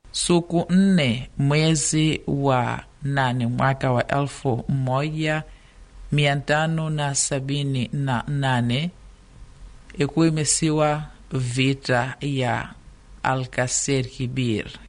Siku 4 mwezi wa 8 mwaka wa 1578 ikuimesiwa vita ya Alcacer Quibir,